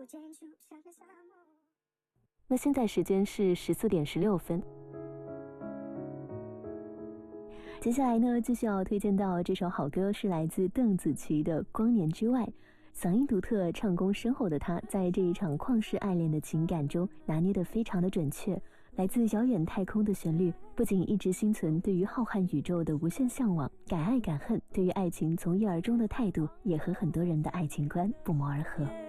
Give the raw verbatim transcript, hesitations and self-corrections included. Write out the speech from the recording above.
那现在时间是十四点十六分。接下来呢，继续要推荐到这首好歌，是来自邓紫棋的《光年之外》。嗓音独特、唱功深厚的她，在这一场旷世爱恋的情感中拿捏得非常的准确。来自遥远太空的旋律，不仅一直心存对于浩瀚宇宙的无限向往，敢爱敢恨，对于爱情从一而终的态度，也和很多人的爱情观不谋而合。